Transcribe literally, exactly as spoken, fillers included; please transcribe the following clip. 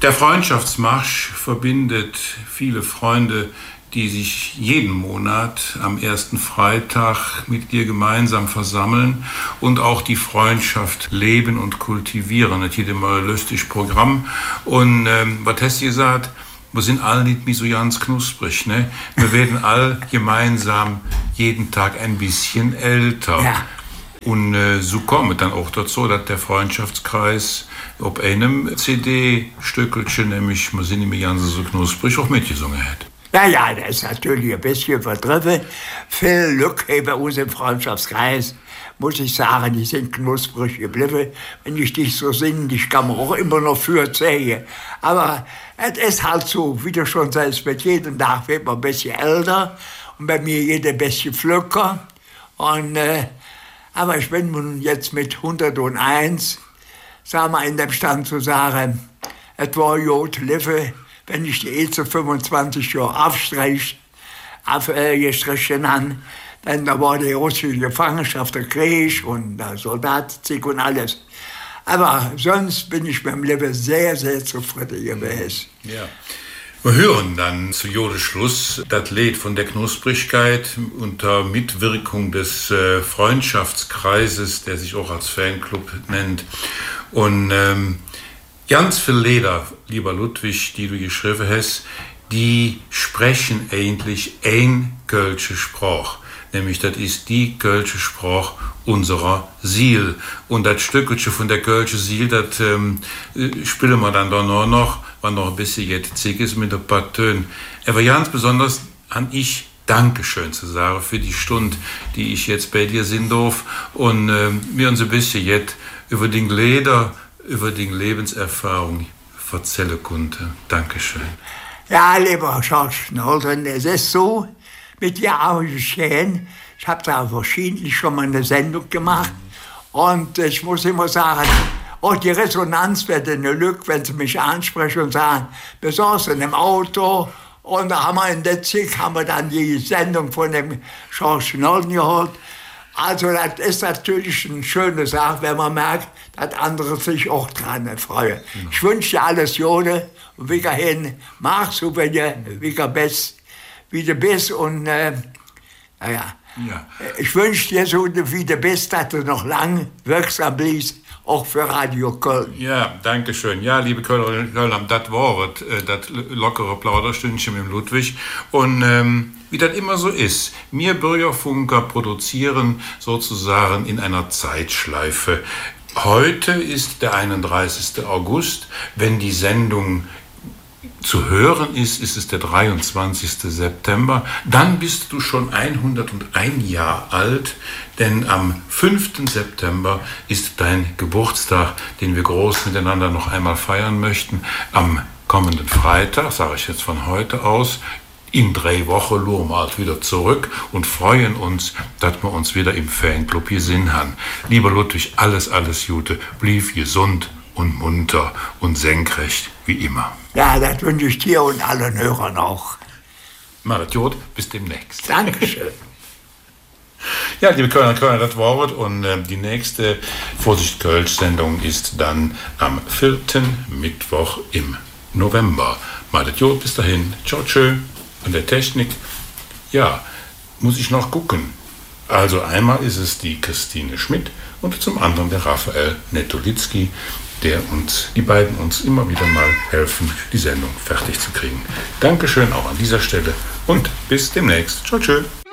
Der Freundschaftsmarsch verbindet viele Freunde, die sich jeden Monat am ersten Freitag mit dir gemeinsam versammeln und auch die Freundschaft leben und kultivieren. Das hier immer ein lustiges Programm. Und ähm, was hast du gesagt? Wir sind alle nicht mehr so ganz knusprig, ne? Wir werden alle gemeinsam jeden Tag ein bisschen älter. Ja. Und äh, so kommt dann auch dazu, dass der Freundschaftskreis auf einem C D-Stückelchen, nämlich wir sind nicht mehr ganz so knusprig, auch mitgesungen hat. Naja, das ist natürlich ein bisschen verdriffen. Viel Glück bei uns im Freundschaftskreis, muss ich sagen, die sind knusprig geblieben. Wenn ich dich so singe, ich kann mir auch immer noch für zählen. Aber es ist halt so, wie du schon sagst, mit jedem Tag wird man ein bisschen älter und bei mir jeder ein bisschen flücker. Und, äh, aber ich bin nun jetzt mit hunderteins, sagen wir, in dem Stand zu sagen, es war gut leben, wenn ich die ersten fünfundzwanzig Jahre abstreiche, abgestrichen habe, denn da war die russische Gefangenschaft, der Krieg und der Soldatenzieg und alles. Aber sonst bin ich beim Leben sehr, sehr zufrieden gewesen. Ja. Wir hören dann zu Jode Schluss das Lied von der Knusprigkeit unter Mitwirkung des äh, Freundschaftskreises, der sich auch als Fanclub nennt. Und ähm, ganz viele Lieder, lieber Ludwig, die du geschrieben hast, die sprechen eigentlich ein kölsche Sprach. Nämlich, das ist die kölsche Sprach unserer Seele. Und das Stückchen von der kölsche Seele, das ähm, spielen wir dann doch noch, wenn noch ein bisschen jetzt zick ist mit ein paar Tönen. Aber ganz besonders an ich Dankeschön zu sagen für die Stunde, die ich jetzt bei dir sind darf. Und ähm, mir uns ein bisschen jetzt über den Leder, über die Lebenserfahrung erzählen konnte. Dankeschön. Ja, lieber George Nolden, es ist so, mit dir auch geschehen. Ich habe da verschiedentlich schon mal eine Sendung gemacht. Und ich muss immer sagen, auch die Resonanz wird eine Lücke, wenn sie mich ansprechen und sagen, wir saßen im Auto und da haben wir in der Zig haben wir dann die Sendung von dem George Nolden gehört. Also das ist natürlich eine schöne Sache, wenn man merkt, dass andere sich auch dran freuen. Mhm. Ich wünsche dir alles Gute und wieder hin, mach so, wenn du wieder bist, wie du bist. Und äh, naja, ja. Ich wünsche dir so, wie du bist, dass du noch lang wirksam bleibst, auch für Radio Köln. Ja, danke schön. Ja, liebe Kölner, Kölner, das war das lockere Plauderstündchen mit Ludwig. Und ähm, wie das immer so ist, wir Bürgerfunker produzieren sozusagen in einer Zeitschleife. Heute ist der einunddreißigster August. Wenn die Sendung zu hören ist, ist es der dreiundzwanzigster September. Dann bist du schon hunderteins Jahre alt, denn am fünften September ist dein Geburtstag, den wir groß miteinander noch einmal feiern möchten. Am kommenden Freitag, sage ich jetzt von heute aus, in drei Wochen luren wir halt wieder zurück und freuen uns, dass wir uns wieder im Fanclub hier sind haben. Lieber Ludwig, alles, alles Gute, blieb gesund und munter und senkrecht wie immer. Ja, das wünsche ich dir und allen Hörern auch. Macht gut, bis demnächst. Dankeschön. Ja, liebe Kölner, Kölner, das Wort und äh, die nächste Vorsicht Kölsch-Sendung ist dann am vierten Mittwoch im November. Macht gut, bis dahin. Ciao, tschö. An der Technik, ja, muss ich noch gucken. Also einmal ist es die Christine Schmidt und zum anderen der Raphael Netolitzki, der uns, die beiden uns immer wieder mal helfen, die Sendung fertig zu kriegen. Dankeschön auch an dieser Stelle und bis demnächst. Ciao, tschö.